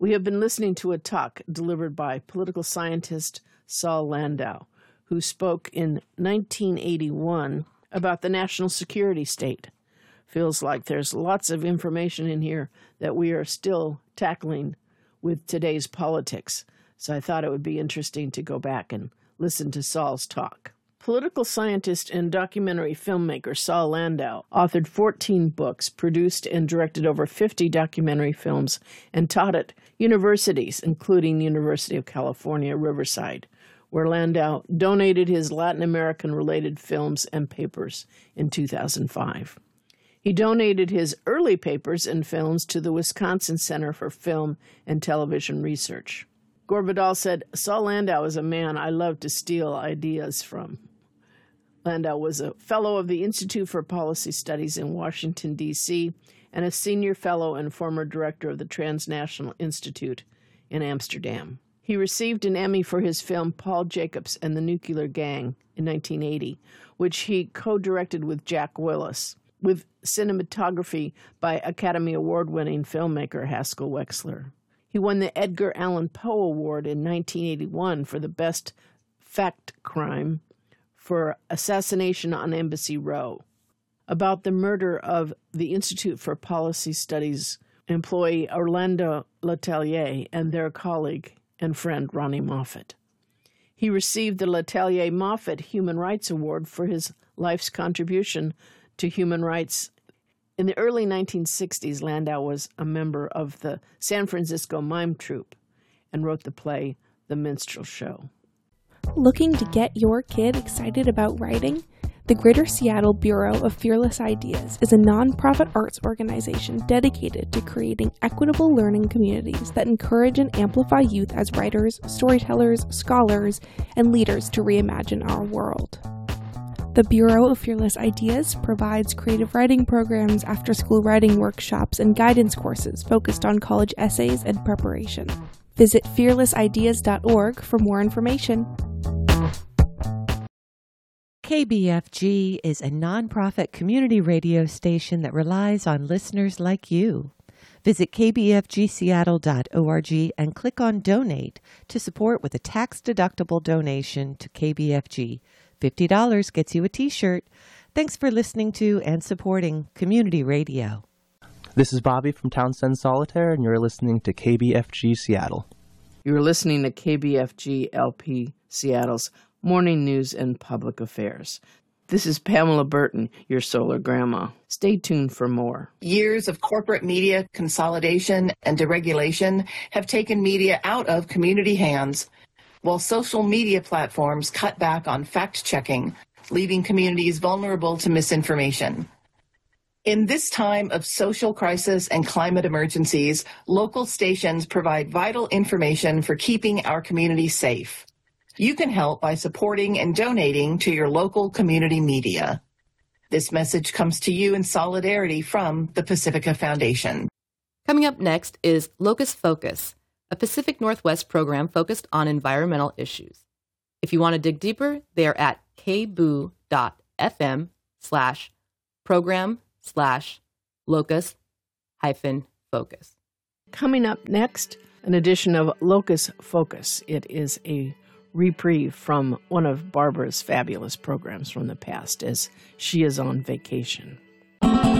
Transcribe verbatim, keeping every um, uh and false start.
We have been listening to a talk delivered by political scientist Saul Landau, who spoke in nineteen eighty-one about the national security state. Feels like there's lots of information in here that we are still tackling with today's politics, so I thought it would be interesting to go back and listen to Saul's talk. Political scientist and documentary filmmaker Saul Landau authored fourteen books, produced and directed over fifty documentary films, and taught at universities, including the University of California, Riverside, where Landau donated his Latin American-related films and papers in two thousand five. He donated his early papers and films to the Wisconsin Center for Film and Television Research. Gore Vidal said, "Saul Landau is a man I love to steal ideas from." Landau was a fellow of the Institute for Policy Studies in Washington, D C, and a senior fellow and former director of the Transnational Institute in Amsterdam. He received an Emmy for his film Paul Jacobs and the Nuclear Gang in nineteen eighty, which he co-directed with Jack Willis, with cinematography by Academy Award-winning filmmaker Haskell Wexler. He won the Edgar Allan Poe Award in nineteen eighty-one for the best fact crime for Assassination on Embassy Row, about the murder of the Institute for Policy Studies employee Orlando Letelier and their colleague and friend Ronnie Moffat. He received the Letelier Moffat Human Rights Award for his life's contribution to human rights. In the early nineteen sixties, Landau was a member of the San Francisco Mime Troupe and wrote the play The Minstrel Show. Looking to get your kid excited about writing? The Greater Seattle Bureau of Fearless Ideas is a nonprofit arts organization dedicated to creating equitable learning communities that encourage and amplify youth as writers, storytellers, scholars, and leaders to reimagine our world. The Bureau of Fearless Ideas provides creative writing programs, after-school writing workshops, and guidance courses focused on college essays and preparation. Visit fearless ideas dot org for more information. K B F G is a nonprofit community radio station that relies on listeners like you. Visit k b f g seattle dot org and click on Donate to support with a tax-deductible donation to K B F G. fifty dollars gets you a t-shirt. Thanks for listening to and supporting community radio. This is Bobby from Townsend Solitaire, and you're listening to K B F G Seattle. You're listening to K B F G L P Seattle's Morning News and Public Affairs. This is Pamela Burton, your solar grandma. Stay tuned for more. Years of corporate media consolidation and deregulation have taken media out of community hands, while social media platforms cut back on fact-checking, leaving communities vulnerable to misinformation. In this time of social crisis and climate emergencies, local stations provide vital information for keeping our communities safe. You can help by supporting and donating to your local community media. This message comes to you in solidarity from the Pacifica Foundation. Coming up next is Locust Focus, a Pacific Northwest program focused on environmental issues. If you want to dig deeper, they are at kboo.fm slash program slash locust hyphen focus. Coming up next, an edition of Locust Focus. It is a reprieve from one of Barbara's fabulous programs from the past as she is on vacation.